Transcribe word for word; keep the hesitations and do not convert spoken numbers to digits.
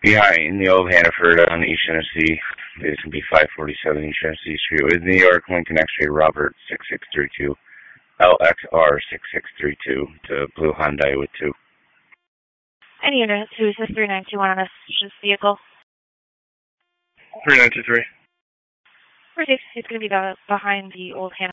behind the old Hannaford on East Genesee. It's going to be five forty-seven East Genesee Street with New York, Lincoln X-ray, Robert six six three two, L X R six six three two to Blue Hyundai with two. Any unit, two six three nine two one on this vehicle. three nine two three. It's going to be the, behind the old Hannaford.